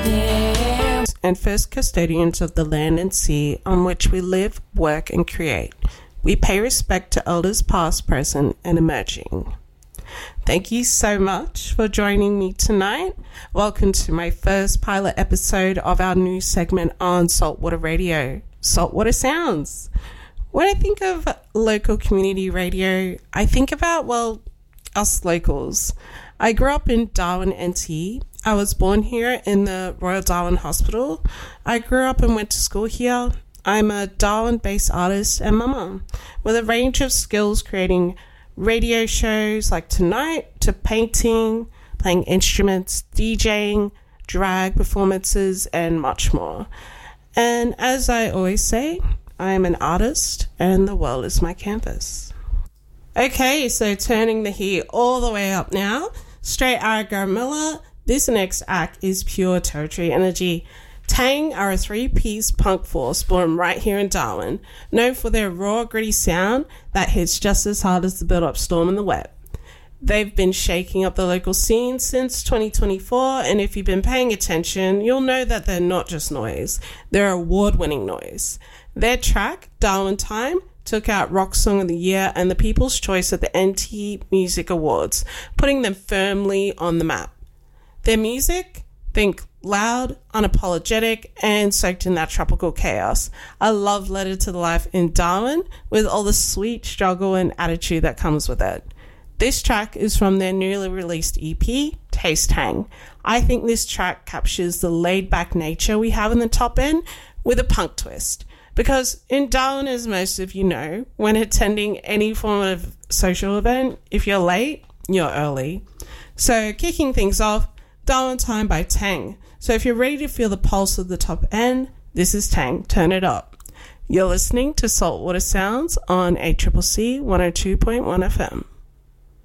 And first custodians of the land and sea on which we live, work, and create. We pay respect to elders past, present, and emerging. Thank you so much for joining me tonight. Welcome to my first pilot episode of our new segment on Saltwater Radio, Saltwater Sounds. When I think of local community radio, I think about, us locals. I grew up in Darwin, NT. I was born here in the Royal Darwin Hospital. I grew up and went to school here. I'm a Darwin-based artist and mama with a range of skills creating radio shows like Tonight to painting, playing instruments, DJing, drag performances, and much more. And as I always say, I am an artist and the world is my canvas. Okay, so turning the heat all the way up now, straight out of Garamilla, this next act is Pure Territory Energy. Tang are a three-piece punk force born right here in Darwin, known for their raw, gritty sound that hits just as hard as the build-up storm in the wet. They've been shaking up the local scene since 2024, and if you've been paying attention, you'll know that they're not just noise, they're award-winning noise. Their track, Darwin Time, took out Rock Song of the Year and the People's Choice at the NT Music Awards, putting them firmly on the map. Their music, think loud, unapologetic, and soaked in that tropical chaos. A love letter to the life in Darwin with all the sweet struggle and attitude that comes with it. This track is from their newly released EP, Taste Tang. I think this track captures the laid-back nature we have in the top end with a punk twist. Because in Darwin, as most of you know, when attending any form of social event, if you're late, you're early. So kicking things off, Darwin Time by Tang. So if you're ready to feel the pulse of the top end, this is Tang. Turn it up. You're listening to Saltwater Sounds on ACCC 102.1 FM.